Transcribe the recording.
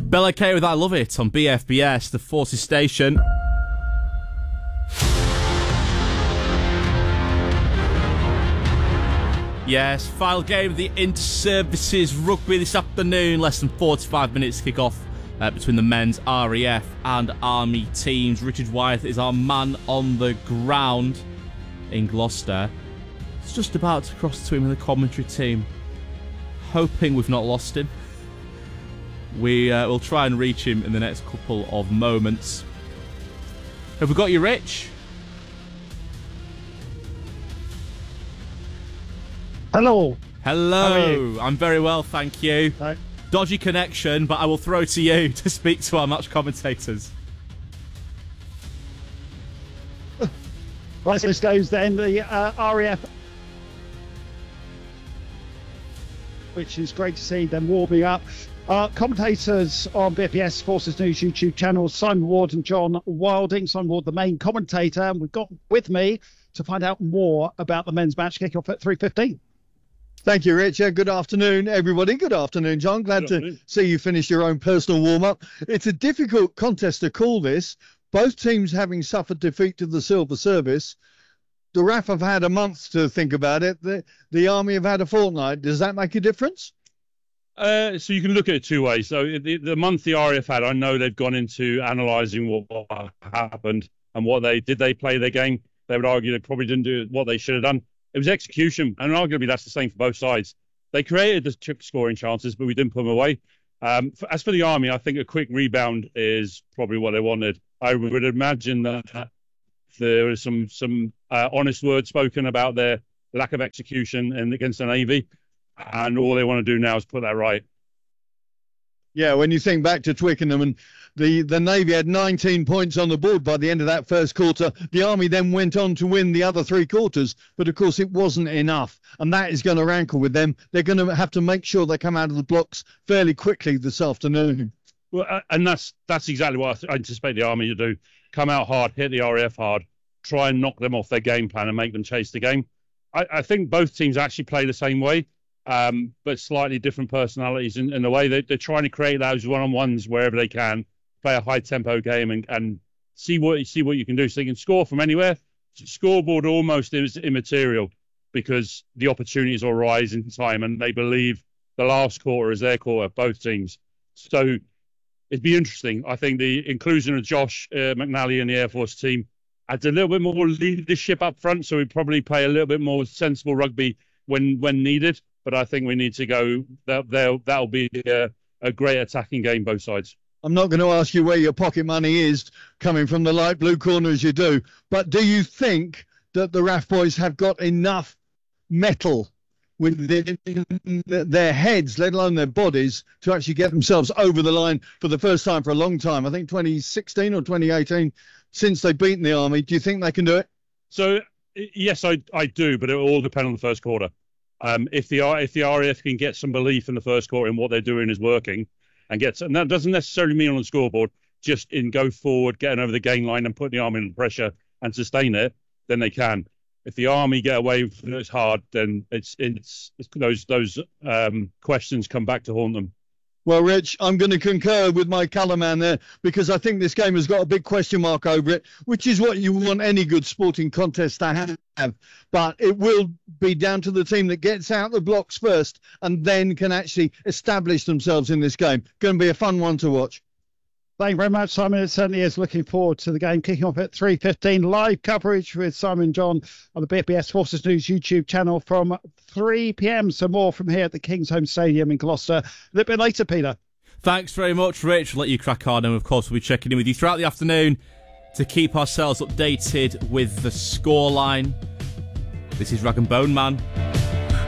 Bella K with I Love It on BFBS, the Forces station. Yes, final game of the Inter-Services Rugby this afternoon. Less than 45 minutes to kick off between the men's RAF and Army teams. Richard Wyeth is our man on the ground in Gloucester. It's just about to cross to him in the commentary team. Hoping we've not lost him. We will try and reach him in the next couple of moments. Have we got you, Rich? Hello. Hello. I'm very well, thank you. Hi. Dodgy connection, but I will throw to you to speak to our match commentators. Right, so this goes then. The RAF, which is great to see them warming up. Commentators on BFBS Forces News YouTube channel, Simon Ward and John Wilding. Simon Ward, the main commentator, and we've got with me to find out more about the men's match kick-off at 3:15. Thank you, Rich. Good afternoon, everybody. Good afternoon, John. Glad to see you finish your own personal warm-up. It's a difficult contest to call this. Both teams having suffered defeat to the Silver Service. The RAF have had a month to think about it. The Army have had a fortnight. Does that make a difference? So you can look at it two ways. So the month the RAF had, I know they've gone into analysing what happened and what they play their game. They would argue they probably didn't do what they should have done. It was execution, and arguably that's the same for both sides. They created the scoring chances, but we didn't put them away. As for the Army, I think a quick rebound is probably what they wanted. I would imagine that there was some honest words spoken about their lack of execution against the Navy, and all they want to do now is put that right. Yeah, when you think back to Twickenham, and the Navy had 19 points on the board by the end of that first quarter. The Army then went on to win the other three quarters, but of course it wasn't enough, and that is going to rankle with them. They're going to have to make sure they come out of the blocks fairly quickly this afternoon. Well, and that's exactly what I anticipate the Army to do. Come out hard, hit the RAF hard, try and knock them off their game plan and make them chase the game. I think both teams actually play the same way. But slightly different personalities in the way they're trying to create those one-on-ones wherever they can, play a high-tempo game and see what you can do. So they can score from anywhere. Scoreboard almost is immaterial because the opportunities will rise in time, and they believe the last quarter is their quarter, both teams. So it'd be interesting. I think the inclusion of Josh McNally in the Air Force team adds a little bit more leadership up front, so we probably play a little bit more sensible rugby when needed. But I think we need to go. That'll be a great attacking game, both sides. I'm not going to ask you where your pocket money is coming from the light blue corner as you do, but do you think that the RAF boys have got enough metal within their heads, let alone their bodies, to actually get themselves over the line for the first time for a long time? I think 2016 or 2018, since they've beaten the Army. Do you think they can do it? So, yes, I do, but it will all depend on the first quarter. If the RAF can get some belief in the first quarter in what they're doing is working, and that doesn't necessarily mean on the scoreboard, just in go forward, getting over the gain line and putting the Army under pressure and sustain it, then they can. If the Army get away with it hard, then it's those questions come back to haunt them. Well, Rich, I'm going to concur with my colour man there, because I think this game has got a big question mark over it, which is what you want any good sporting contest to have. But it will be down to the team that gets out the blocks first and then can actually establish themselves in this game. Going to be a fun one to watch. Thank you very much, Simon. It certainly is. Looking forward to the game kicking off at 3:15. Live coverage with Simon and John on the BFBS Forces News YouTube channel from 3 p.m. So more from here at the King's Home Stadium in Gloucester a little bit later, Peter. Thanks very much, Rich. We'll let you crack on, and of course we'll be checking in with you throughout the afternoon to keep ourselves updated with the scoreline. This is Rag and Bone Man.